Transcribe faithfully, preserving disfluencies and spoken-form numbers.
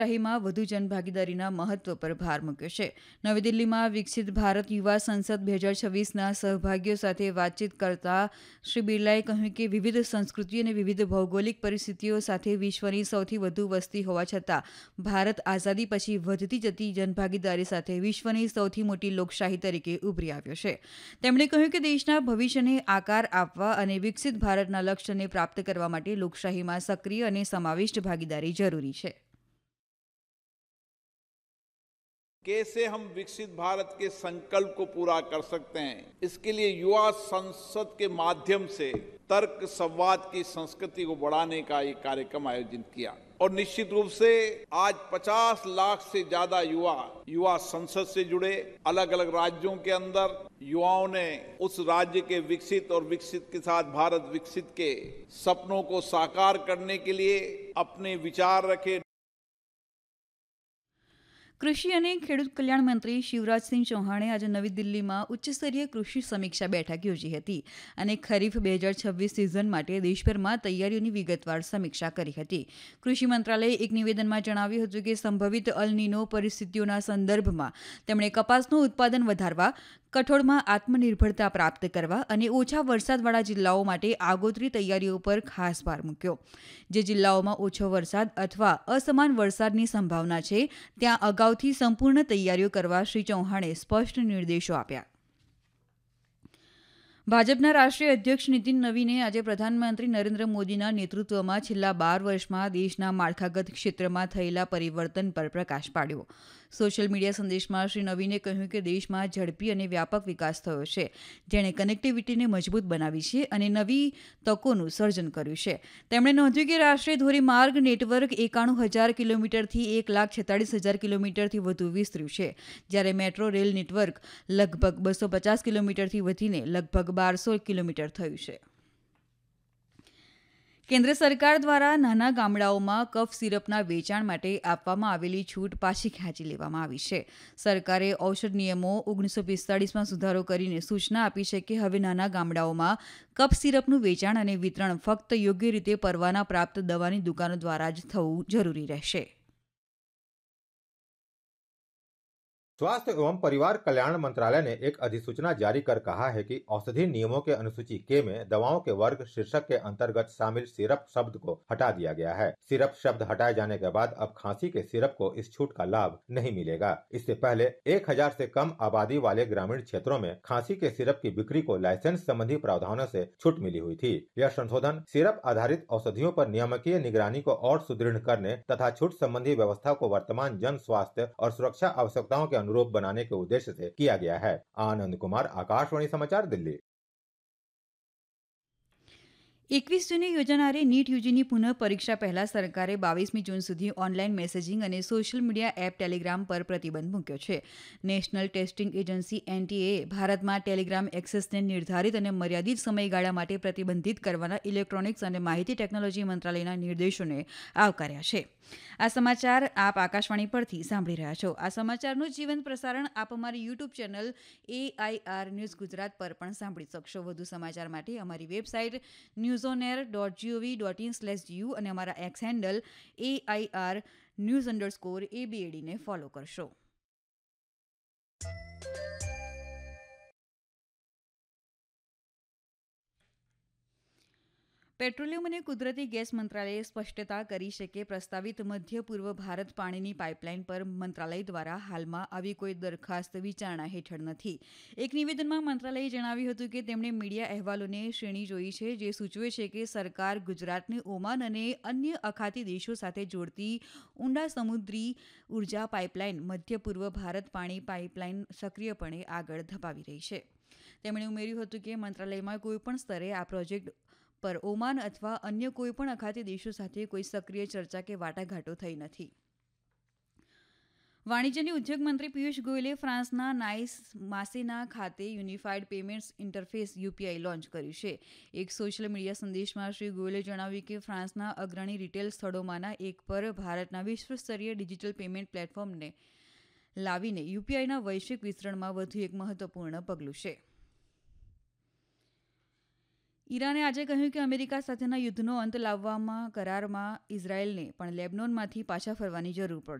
શાહીમાં વધુ જનભાગીદારીના મહત્વ પર ભાર મૂક્યો છે. નવી દિલ્હીમાં વિકસિત ભારત યુવા સંસદ બે હજાર છવ્વીસના સહભાગીઓ સાથે વાતચીત કરતા શ્રી બિરલાએ કહ્યું કે વિવિધ સંસ્કૃતિ અને વિવિધ ભૌગોલિક પરિસ્થિતિઓ સાથે વિશ્વની સૌથી વધુ વસ્તી હોવા છતાં ભારત આઝાદી પછી વધતી જતી જનભાગીદારી સાથે વિશ્વની સૌથી મોટી લોકશાહી તરીકે ઉભરી આવ્યો છે. તેમણે કહ્યું કે દેશના ભવિષ્યને આકાર આપવા અને વિકસિત ભારતના લક્ષ્યને પ્રાપ્ત કરવા માટે લોકશાહીમાં સક્રિય અને સમાવિષ્ટ ભાગીદારી જરૂરી છે. कैसे हम विकसित भारत के संकल्प को पूरा कर सकते हैं, इसके लिए युवा संसद के माध्यम से तर्क संवाद की संस्कृति को बढ़ाने का एक कार्यक्रम आयोजित किया और निश्चित रूप से आज पचास लाख से ज्यादा युवा युवा संसद से जुड़े. अलग अलग राज्यों के अंदर युवाओं ने उस राज्य के विकसित और विकसित के साथ भारत विकसित के सपनों को साकार करने के लिए अपने विचार रखे. કૃષિ અને ખેડૂત કલ્યાણ મંત્રી શિવરાજસિંહ ચૌહાણે આજે નવી દિલ્હીમાં ઉચ્ચસ્તરીય કૃષિ સમીક્ષા બેઠક યોજી હતી અને ખરીફ બે હજાર છવ્વીસ સિઝન માટે દેશભરમાં તૈયારીઓની વિગતવાર સમીક્ષા કરી હતી. કૃષિ મંત્રાલયે એક નિવેદનમાં જણાવ્યું હતું કે સંભવિત અલ નીનો પરિસ્થિતિઓના સંદર્ભમાં તેમણે કપાસનું ઉત્પાદન વધારવા, કઠોળમાં આત્મનિર્ભરતા પ્રાપ્ત કરવા અને ઓછા વરસાદવાળા જિલ્લાઓ માટે આગોતરી તૈયારીઓ પર ખાસ ભાર મૂક્યો. જે જિલ્લાઓમાં ઓછો વરસાદ અથવા અસમાન વરસાદની સંભાવના છે ત્યાં અગાઉથી સંપૂર્ણ તૈયારીઓ કરવા શ્રી ચૌહાણે સ્પષ્ટ નિર્દેશો આપ્યા. ભાજપના રાષ્ટ્રીય અધ્યક્ષ નીતિન નવીને આજે પ્રધાનમંત્રી નરેન્દ્ર મોદીના નેતૃત્વમાં છેલ્લા બાર વર્ષમાં દેશના માળખાગત ક્ષેત્રમાં થયેલા પરિવર્તન પર પ્રકાશ પાડ્યો. સોશિયલ મીડિયા સંદેશમાં શ્રી નવીને કહ્યું કે દેશમાં ઝડપી અને વ્યાપક વિકાસ થયો છે, જેણે કનેક્ટિવિટીને મજબૂત બનાવી છે અને નવી તકોનું સર્જન કર્યું છે. તેમણે નોંધ્યું કે રાષ્ટ્રીય ધોરીમાર્ગ નેટવર્ક એકાણું હજાર કિલોમીટરથી એક લાખ છેતાળીસ હજાર કિલોમીટરથી વધુ વિસ્તર્યું છે, જ્યારે મેટ્રો રેલ નેટવર્ક લગભગ બસો પચાસ કિલોમીટરથી વધીને લગભગ બારસો કિલોમીટર થયું છે. કેન્દ્ર સરકાર દ્વારા નાના ગામડાઓમાં કફ સિરપના વેચાણ માટે આપવામાં આવેલી છૂટ પાછી ખેંચી લેવામાં આવી છે. સરકારે ઔષધ નિયમો ઓગણીસો પિસ્તાળીસમાં સુધારો કરીને સૂચના આપી છે કે હવે નાના ગામડાઓમાં કફ સિરપનું વેચાણ અને વિતરણ ફક્ત યોગ્ય રીતે પરવાના પ્રાપ્ત દવાની દુકાનો દ્વારા જ થવું જરૂરી રહેશે. स्वास्थ्य एवं परिवार कल्याण मंत्रालय ने एक अधिसूचना जारी कर कहा है कि औषधि नियमों के अनुसूची के में दवाओं के वर्ग शीर्षक के अंतर्गत शामिल सिरप शब्द को हटा दिया गया है. सिरप शब्द हटाए जाने के बाद अब खांसी के सिरप को इस छूट का लाभ नहीं मिलेगा. इससे पहले एक हजार से कम आबादी वाले ग्रामीण क्षेत्रों में खांसी के सिरप की बिक्री को लाइसेंस संबंधी प्रावधानों से छूट मिली हुई थी. यह संशोधन सिरप आधारित औषधियों पर नियामकीय निगरानी को और सुदृढ़ करने तथा छूट संबंधी व्यवस्था को वर्तमान जन स्वास्थ्य और सुरक्षा आवश्यकताओं के रूप बनाने के उद्देश्य से किया गया है. आनंद कुमार, आकाशवाणी समाचार, दिल्ली. એકવીસ જૂને યોજાનારી નીટ યુજીની પુનઃ પરીક્ષા પહેલા સરકારે બાવીસમી જૂન સુધી ઓનલાઈન મેસેજિંગ અને સોશિયલ મીડિયા એપ ટેલિગ્રામ પર પ્રતિબંધ મૂક્યો છે. નેશનલ ટેસ્ટિંગ એજન્સી એનટીએએ ભારતમાં ટેલિગ્રામ એક્સેસને નિર્ધારિત અને મર્યાદિત સમયગાળા માટે પ્રતિબંધિત કરવાના ઇલેક્ટ્રોનિક્સ અને માહિતી ટેકનોલોજી મંત્રાલયના નિર્દેશોને આવકાર્યા છે. આ સમાચાર આપ આકાશવાણી પરથી સાંભળી રહ્યા છો. આ સમાચારનું જીવંત પ્રસારણ આપ અમારી YouTube channel AIR news Gujarat પર પણ સાંભળી શકશો. વધુ સમાચાર માટે અમારી website news on air dot GOV dot in slash GU અને અમારા x handle AIR news underscore એબીએડીને follow કરશો. પેટ્રોલિયમ અને કુદરતી ગેસ મંત્રાલયે સ્પષ્ટતા કરી છે કે પ્રસ્તાવિત મધ્ય પૂર્વ ભારત પાણીની પાઇપલાઇન પર મંત્રાલય દ્વારા હાલમાં આવી કોઈ દરખાસ્ત વિચારણા હેઠળ નથી. એક નિવેદનમાં મંત્રાલયે જણાવ્યું હતું કે તેમણે મીડિયા અહેવાલોને શ્રેણી જોઈ છે જે સૂચવે છે કે સરકાર ગુજરાતને ઓમાન અને અન્ય અખાતી દેશો સાથે જોડતી ઊંડા સમુદ્રી ઉર્જા પાઇપલાઇન મધ્ય પૂર્વ ભારત પાણી પાઇપલાઇન સક્રિયપણે આગળ ધપાવી રહી છે. તેમણે ઉમેર્યું હતું કે મંત્રાલયમાં કોઈપણ સ્તરે આ પ્રોજેક્ટ પર ઓમાન અથવા અન્ય કોઈપણ અખાતી દેશો સાથે કોઈ સક્રિય ચર્ચા કે વાટાઘાટો થઈ નથી. વાણિજ્ય અને ઉદ્યોગ મંત્રી પિયુષ ગોયલે ફ્રાન્સના નાઇસ માસેના ખાતે unified payments interface UPI launch કર્યું છે. એક સોશિયલ મીડિયા સંદેશમાં શ્રી ગોયલે જણાવ્યું કે ફ્રાન્સના અગ્રણી રિટેલ સ્થળોમાંના એક પર ભારતના વિશ્વસ્તરીય ડિજિટલ પેમેન્ટ પ્લેટફોર્મને લાવીને યુપીઆઈના વૈશ્વિક વિસ્તરણમાં વધુ એક મહત્વપૂર્ણ પગલું છે. ઈરાને આજે કહ્યું કે અમેરિકા સાથેના યુદ્ધનો અંત લાવવામાં કરારમાં ઇઝરાયેલને પણ લેબનોનમાંથી પાછા ફરવાની જરૂર પડશે.